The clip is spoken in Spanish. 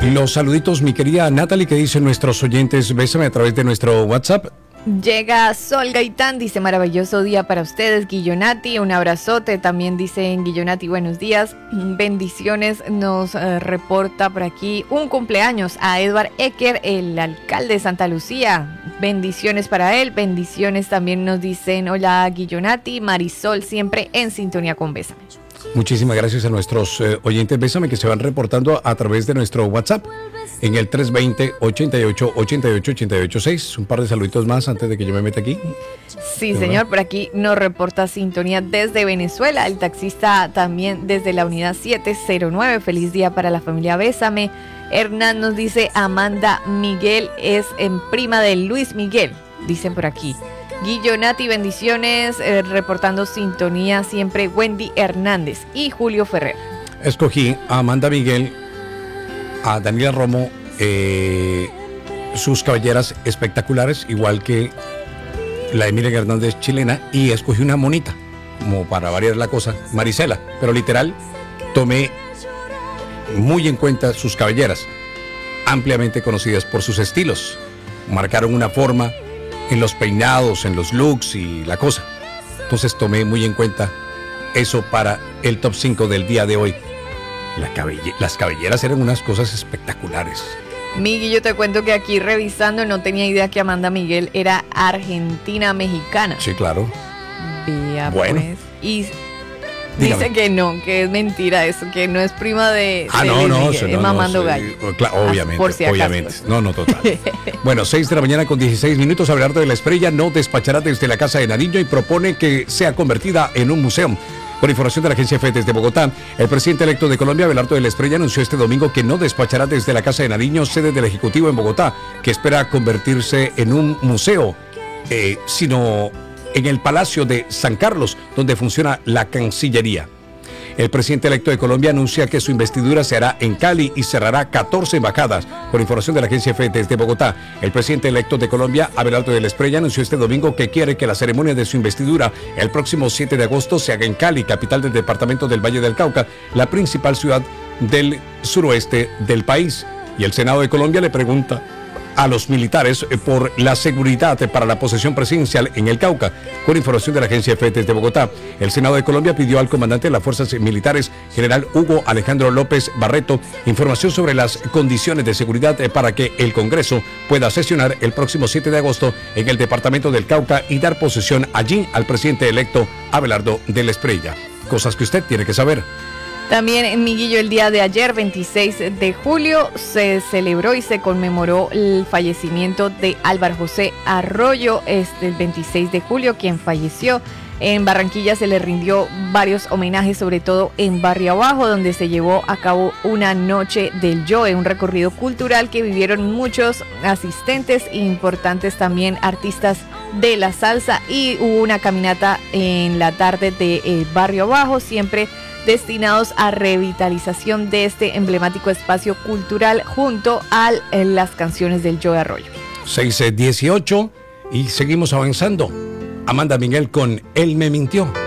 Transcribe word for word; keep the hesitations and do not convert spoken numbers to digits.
Los saluditos, mi querida Natalie, que dicen nuestros oyentes, bésame a través de nuestro WhatsApp. Llega Sol Gaitán, dice maravilloso día para ustedes, Guillonati, un abrazote, también dicen Guillonati, buenos días, bendiciones, nos eh, reporta por aquí un cumpleaños a Edward Ecker, el alcalde de Santa Lucía, bendiciones para él, bendiciones también nos dicen, hola Guillonati, Marisol, siempre en sintonía con Bésame. Muchísimas gracias a nuestros eh, oyentes Bésame que se van reportando a través de nuestro WhatsApp en el tres dos cero, ochenta y ocho, ochenta y ocho, ochenta y ocho seis. Un par de saluditos más antes de que yo me meta aquí. Sí, señor, por aquí nos reporta sintonía desde Venezuela, el taxista también desde la unidad siete cero nueve. Feliz día para la familia Bésame. Hernán nos dice Amanda Miguel es en prima de Luis Miguel, dicen por aquí. Guillonati, bendiciones, eh, reportando sintonía siempre Wendy Hernández y Julio Ferrer. Escogí a Amanda Miguel, a Daniela Romo, eh, sus cabelleras espectaculares, igual que la de Miriam Hernández chilena, y escogí una monita, como para variar la cosa, Marisela, pero literal, tomé muy en cuenta sus cabelleras, ampliamente conocidas por sus estilos, marcaron una forma en los peinados, en los looks y la cosa. Entonces tomé muy en cuenta eso para el top cinco del día de hoy. La cabelle- las cabelleras eran unas cosas espectaculares. Miguel, yo te cuento que aquí revisando no tenía idea que Amanda Miguel era argentina-mexicana. Sí, claro. Vea, Bueno. pues. Y Dígame. dice que no, que es mentira eso, que no es prima de, Ah, de no, Luis no, Miguel, sí, es no, mamando no, gallo. sí, claro, obviamente, Por si acaso. obviamente. No, no, total. Bueno, seis de la mañana con dieciséis minutos, Abelardo de la Espriella no despachará desde la Casa de Nariño y propone que sea convertida en un museo. Por información de la agencia F desde Bogotá, el presidente electo de Colombia, Abelardo de la Espriella, anunció este domingo que no despachará desde la Casa de Nariño, sede del Ejecutivo en Bogotá, que espera convertirse en un museo, eh, sino en el Palacio de San Carlos, donde funciona la Cancillería. El presidente electo de Colombia anuncia que su investidura se hará en Cali y cerrará catorce embajadas. Por información de la agencia F desde Bogotá, el presidente electo de Colombia, Abelardo de la Espriella, anunció este domingo que quiere que la ceremonia de su investidura el próximo siete de agosto se haga en Cali, capital del departamento del Valle del Cauca, la principal ciudad del suroeste del país. Y el Senado de Colombia le pregunta a los militares por la seguridad para la posesión presidencial en el Cauca. Con información de la agencia F desde Bogotá, el Senado de Colombia pidió al comandante de las fuerzas militares, general Hugo Alejandro López Barreto, información sobre las condiciones de seguridad para que el Congreso pueda sesionar el próximo siete de agosto en el departamento del Cauca y dar posesión allí al presidente electo Abelardo de la Espriella. Cosas que usted tiene que saber. También en Miguillo el día de ayer, veintiséis de julio, se celebró y se conmemoró el fallecimiento de Álvaro José Arroyo, este el veintiséis de julio, quien falleció. En Barranquilla se le rindió varios homenajes, sobre todo en Barrio Abajo, donde se llevó a cabo una noche del Yoe, un recorrido cultural que vivieron muchos asistentes e importantes también artistas de la salsa, y hubo una caminata en la tarde de eh, Barrio Abajo, siempre destinados a revitalización de este emblemático espacio cultural junto a eh, las canciones del Yoe Arroyo. seis dieciocho y seguimos avanzando. Amanda Miguel con Él me mintió.